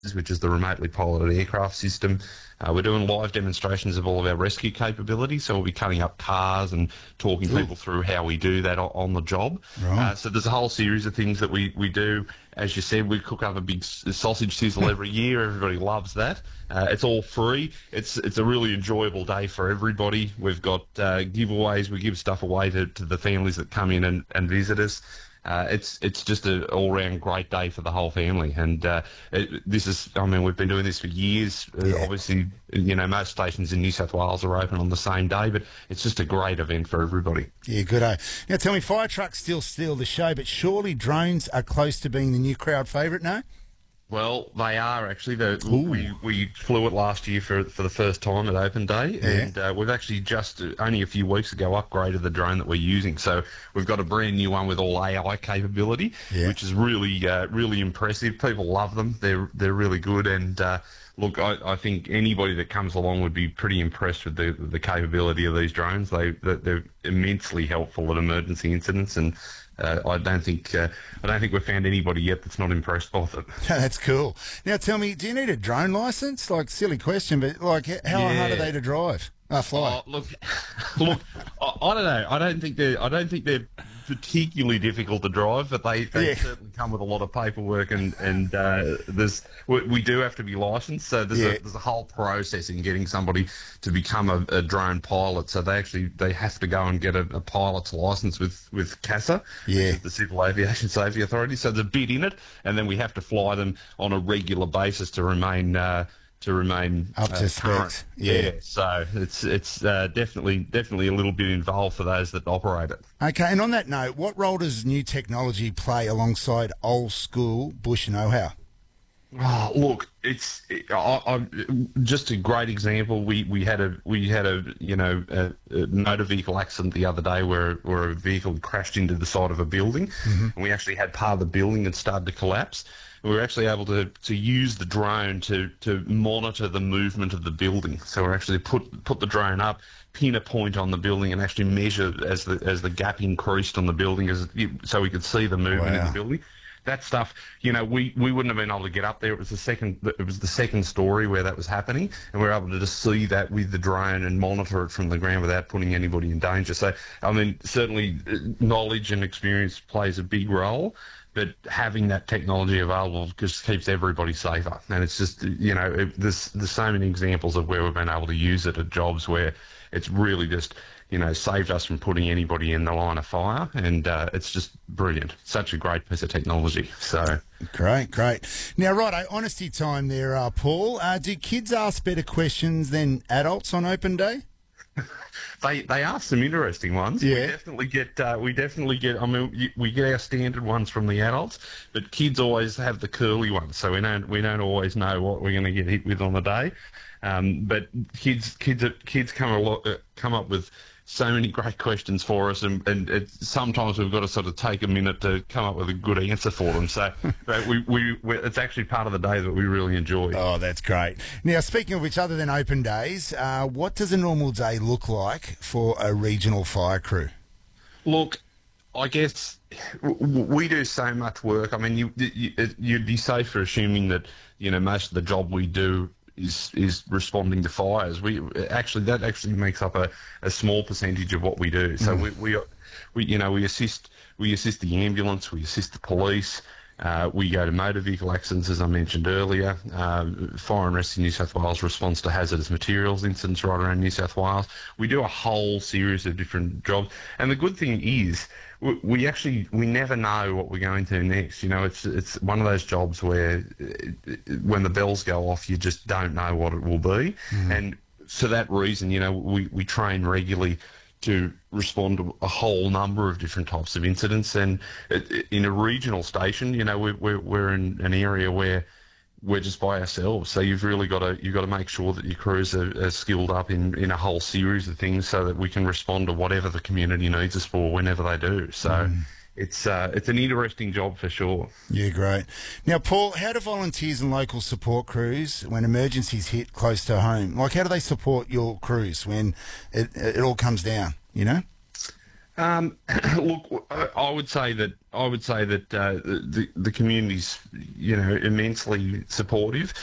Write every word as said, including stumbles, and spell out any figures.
which is the remotely piloted aircraft system. Uh, we're doing live demonstrations of all of our rescue capability, so we'll be cutting up cars and talking Ooh. people through how we do that on the job. Right. Uh, so there's a whole series of things that we, we do. As you said, we cook up a big sausage sizzle every year. Everybody loves that. Uh, it's all free. It's it's a really enjoyable day for everybody. We've got uh, giveaways. We give stuff away to, to the families that come in and, and visit us. Uh, it's it's just an all-round great day for the whole family, and uh, it, this is, I mean, we've been doing this for years. Yeah. Uh, obviously, you know, most stations in New South Wales are open on the same day, but it's just a great event for everybody. Yeah, good day. Now, tell me, fire trucks still steal the show, but surely drones are close to being the new crowd favourite, no? Well, they are actually. The, we we flew it last year for for the first time at Open Day, Yeah. and uh, we've actually just only a few weeks ago upgraded the drone that we're using. So we've got a brand new one with all A I capability, Yeah. which is really uh, really impressive. People love them. They're they're really good, and uh, look, I, I think anybody that comes along would be pretty impressed with the the capability of these drones. They they're immensely helpful at emergency incidents, and Uh, I don't think uh, I don't think we've found anybody yet that's not impressed by it. That's cool. Now, tell me, do you need a drone licence? Like, silly question, but like, how Yeah. hard are they to drive? Uh, fly. Oh, look, look, I, I don't know. I don't think they're. I don't think they're particularly difficult to drive, but they, they Yeah. certainly come with a lot of paperwork, and and uh, there's we, we do have to be licensed. So there's Yeah. a there's a whole process in getting somebody to become a, a drone pilot. So they actually they have to go and get a, a pilot's license with with CASA, Yeah. which is the Civil Aviation Safety Authority. So there's a bit in it, and then we have to fly them on a regular basis to remain. Uh, to remain Up to uh, specs. current. Yeah. Yeah, so it's it's uh, definitely definitely a little bit involved for those that operate it. Okay, and on that note, what role does new technology play alongside old school bush know-how? Oh, look, it's I, I, just a great example. We, we had a we had a you know a, a motor vehicle accident the other day where where a vehicle crashed into the side of a building, mm-hmm. and we actually had part of the building that started to collapse. We were actually able to, to use the drone to, to monitor the movement of the building. So we're actually put put the drone up, pin a point on the building, and actually measure as the as the gap increased on the building, as so we could see the movement Wow. in the building. That stuff, you know, we, we wouldn't have been able to get up there. It was the second it was the second story where that was happening, and we were able to just see that with the drone and monitor it from the ground without putting anybody in danger. So, I mean, certainly uh, knowledge and experience plays a big role. But having that technology available just keeps everybody safer. And it's just, you know, it, there's, there's so many examples of where we've been able to use it at jobs where it's really just, you know, saved us from putting anybody in the line of fire. And uh, it's just brilliant. Such a great piece of technology. So Great, great. Now, right, honesty time there, uh, Paul. Uh, do kids ask better questions than adults on Open Day? They they ask some interesting ones. Yeah. We definitely get uh, we definitely get. I mean, we get our standard ones from the adults, but kids always have the curly ones, so we don't we don't always know what we're going to get hit with on the day. Um, but kids kids kids come a lot, uh, come up with so many great questions for us, and, and it, sometimes we've got to sort of take a minute to come up with a good answer for them. So we, we, we it's actually part of the day that we really enjoy. Oh, that's great. Now, speaking of which, other than open days, uh, what does a normal day look like for a regional fire crew? Look, I guess w- we do so much work. I mean, you, you, you'd be safe for assuming that, you know, most of the job we do is is responding to fires. We actually that actually makes up a, a small percentage of what we do. So mm. we, we we you know we assist we assist the ambulance, we assist the police. Uh, we go to motor vehicle accidents, as I mentioned earlier. Uh, Fire and Rescue New South Wales responds to hazardous materials incidents right around New South Wales. We do a whole series of different jobs. And the good thing is, we, we actually, we never know what we're going to next. You know, it's it's one of those jobs where uh, when the bells go off, you just don't know what it will be. Mm. And for that reason, you know, we, we train regularly to respond to a whole number of different types of incidents. And in a regional station, you know, we're, we're, we're in an area where we're just by ourselves. So you've really got to you've got to make sure that your crews are, are skilled up in, in a whole series of things so that we can respond to whatever the community needs us for whenever they do. So mm. it's uh, it's an interesting job for sure. Yeah, great. Now, Paul, how do volunteers and local support crews, when emergencies hit close to home, like how do they support your crews when it, it all comes down, you know? Um, look, I I would say that I would say that uh, the the community's, you know, immensely supportive.